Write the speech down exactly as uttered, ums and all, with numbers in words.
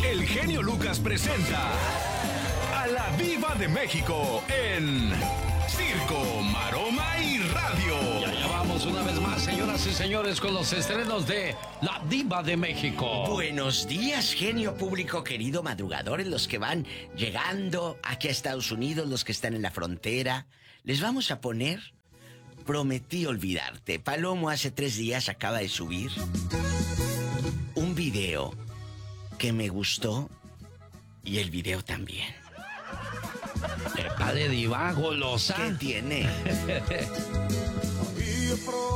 el genio Lucas presenta a la Diva de México en Circo, Maroma y Radio. Y allá vamos una vez más, señoras y señores, con los estrenos de la Diva de México. Buenos días, genio público querido, madrugadores, los que van llegando aquí a Estados Unidos, los que están en la frontera. Les vamos a poner Prometí Olvidarte. Palomo hace tres días acaba de subir un video que me gustó y el video también. ¡Épale, diva, golosa! ¿Qué tiene? Había